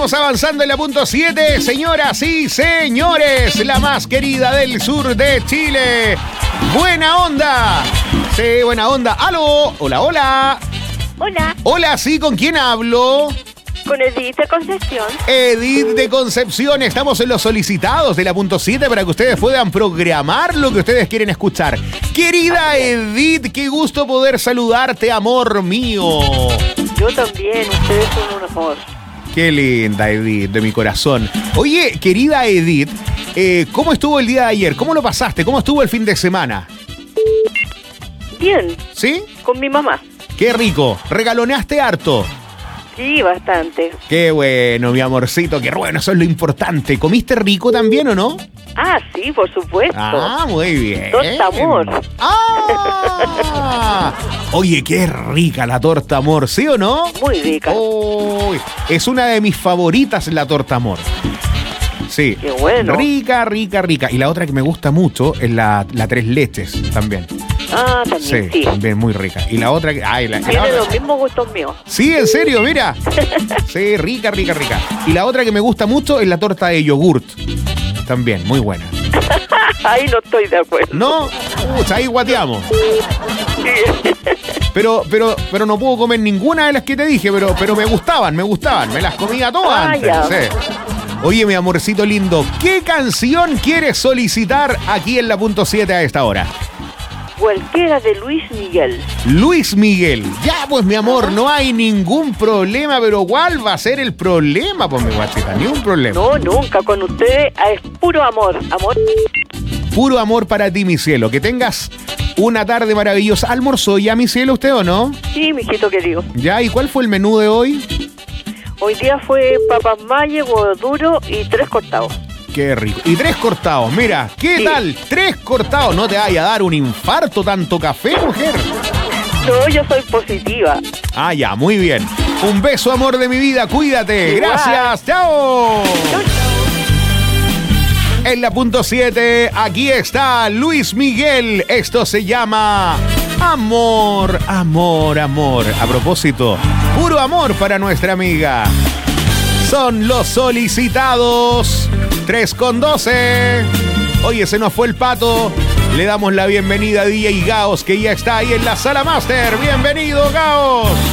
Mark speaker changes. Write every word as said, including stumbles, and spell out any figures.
Speaker 1: Seguimos avanzando en la punto siete, señoras y señores, la más querida del sur de Chile. Buena onda. Sí, buena onda. ¡Aló! Hola, hola.
Speaker 2: Hola.
Speaker 1: Hola, sí, ¿con quién hablo?
Speaker 2: Con Edith de Concepción.
Speaker 1: Edith de Concepción, estamos en los solicitados de la punto siete para que ustedes puedan programar lo que ustedes quieren escuchar. Querida Edith, qué gusto poder saludarte, amor mío.
Speaker 2: Yo también, ustedes son un amor.
Speaker 1: Qué linda, Edith, de mi corazón. Oye, querida Edith, eh, ¿cómo estuvo el día de ayer? ¿Cómo lo pasaste? ¿Cómo estuvo el fin de semana?
Speaker 2: Bien.
Speaker 1: ¿Sí?
Speaker 2: Con mi mamá.
Speaker 1: Qué rico. ¿Regaloneaste harto?
Speaker 2: Sí, bastante.
Speaker 1: Qué bueno, mi amorcito, qué bueno, eso es lo importante. ¿Comiste rico también o no?
Speaker 2: Ah, sí, por supuesto.
Speaker 1: Ah, muy bien.
Speaker 2: Torta amor.
Speaker 1: ¡Ah! Oye, qué rica la torta amor, ¿sí o no?
Speaker 2: Muy rica.
Speaker 1: Oh, es una de mis favoritas la torta amor. Sí.
Speaker 2: Qué bueno.
Speaker 1: Rica, rica, rica. Y la otra que me gusta mucho es la, la tres leches también.
Speaker 2: Ah, también,
Speaker 1: Sí,
Speaker 2: sí.
Speaker 1: también muy rica. Y la otra que... Ay, la, la
Speaker 2: Tiene
Speaker 1: otra-
Speaker 2: los mismos gustos míos.
Speaker 1: Sí, en serio, mira. Sí, rica, rica, rica. Y la otra que me gusta mucho es la torta de yogurt. También, muy buena.
Speaker 2: Ahí no estoy de acuerdo.
Speaker 1: No, pucha, ahí guateamos.
Speaker 2: Sí.
Speaker 1: Pero, pero, pero no puedo comer ninguna de las que te dije, pero, pero me gustaban, me gustaban. Me las comía todas
Speaker 2: Ah,
Speaker 1: antes.
Speaker 2: ya.
Speaker 1: Sí. Oye, mi amorcito lindo, ¿qué canción quieres solicitar aquí en la punto siete a esta hora?
Speaker 2: Cualquiera de Luis Miguel.
Speaker 1: Luis Miguel. Ya, pues, mi amor, no hay ningún problema, pero ¿cuál va a ser el problema, pues, mi guachita? Ni un problema.
Speaker 2: No, nunca. Con ustedes es puro amor. Amor.
Speaker 1: Puro amor para ti, mi cielo. Que tengas una tarde maravillosa. ¿Almorzó ya, mi cielo, usted o no?
Speaker 2: Sí, mijito querido.
Speaker 1: Ya, ¿y cuál fue el menú de hoy?
Speaker 2: Hoy día fue papas malle, huevo duro y tres cortados.
Speaker 1: Qué rico. Y tres cortados, mira, ¿qué
Speaker 2: Sí.
Speaker 1: tal? Tres cortados. No te vaya a dar un infarto tanto café, mujer.
Speaker 2: No, yo soy positiva.
Speaker 1: Ah, ya, muy bien. Un beso, amor de mi vida, cuídate.
Speaker 2: Igual.
Speaker 1: Gracias, chao.
Speaker 2: Chau,
Speaker 1: En la punto siete, aquí está Luis Miguel. Esto se llama Amor, Amor, Amor. A propósito, puro amor para nuestra amiga. Son los solicitados. tres con doce. Oye, se nos fue el pato. Le damos la bienvenida a D J Gaos, que ya está ahí en la sala máster. Bienvenido, Gaos.